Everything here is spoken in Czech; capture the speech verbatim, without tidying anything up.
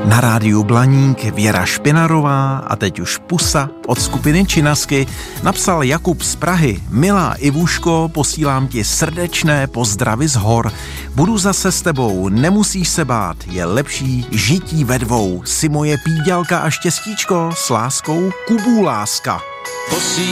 Na rádiu Blaník Věra Špinarová a teď už pusa od skupiny Činasky. Napsal Jakub z Prahy. Milá Ivuško, posílám ti srdečné pozdravy z hor. Budu zase s tebou, nemusíš se bát, je lepší žití ve dvou. Si moje píďalka a štěstíčko, s láskou Kubu Láska.